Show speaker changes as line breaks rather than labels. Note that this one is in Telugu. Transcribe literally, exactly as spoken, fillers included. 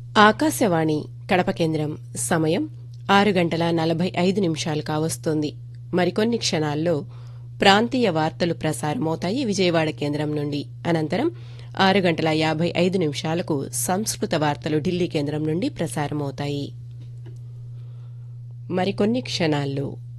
ఆకాశవాణి కడప కేంద్రం సమయం ఆరు గంటల నలభై ఐదు నిమిషాలు కావస్తోంది. మరికొన్ని క్షణాల్లో ప్రాంతీయ వార్తలు ప్రసారమవుతాయి విజయవాడ కేంద్రం నుండి. అనంతరం ఆరు గంటల యాభై ఐదు నిమిషాలకు సంస్కృత వార్తలు ఢిల్లీ కేంద్రం నుండి ప్రసారమవుతాయి. మరికొన్ని క్షణాల్లో